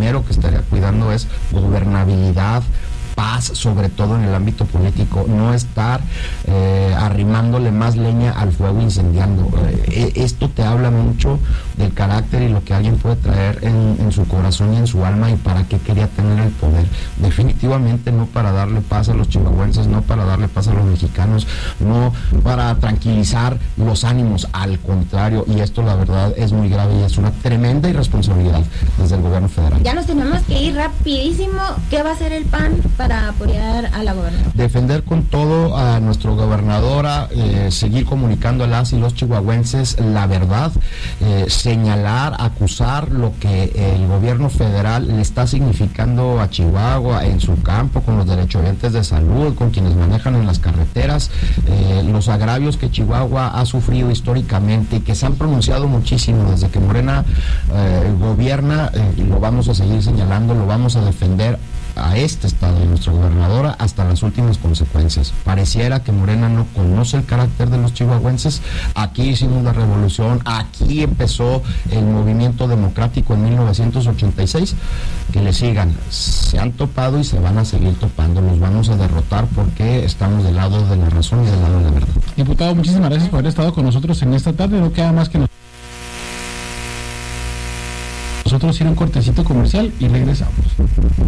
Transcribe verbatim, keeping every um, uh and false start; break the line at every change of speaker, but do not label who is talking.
primero que estaría cuidando es gobernabilidad, paz, sobre todo en el ámbito político, no estar eh, arrimándole más leña al fuego, incendiando. Eh, esto te habla mucho del carácter y lo que alguien puede traer en, en su corazón y en su alma, y para qué quería tener el poder. Definitivamente no para darle paz a los chihuahuenses, no para darle paz a los mexicanos, no para tranquilizar los ánimos, al contrario, y esto la verdad es muy grave y es una tremenda irresponsabilidad desde el gobierno federal.
Ya nos tenemos que ir rapidísimo. ¿Qué va a hacer el P A N para apoyar a la gobernadora?
Defender con todo a nuestra gobernadora, eh, seguir comunicando a las y los chihuahuenses la verdad, eh, señalar, acusar lo que el gobierno federal le está significando a Chihuahua en su campo, con los derechohabientes de salud, con quienes manejan en las carreteras, eh, los agravios que Chihuahua ha sufrido históricamente y que se han pronunciado muchísimo desde que Morena eh, gobierna, eh, y lo vamos a seguir señalando, lo vamos a defender a este estado de nuestra gobernadora hasta las últimas consecuencias. Pareciera que Morena no conoce el carácter de los chihuahuenses. Aquí hicimos la revolución, aquí empezó el movimiento democrático en mil novecientos ochenta y seis, que le sigan, se han topado y se van a seguir topando, los vamos a derrotar porque estamos del lado de la razón y del lado de la verdad.
Diputado, muchísimas gracias por haber estado con nosotros en esta tarde. No queda más que nosotros nosotros ir a un cortecito comercial y regresamos.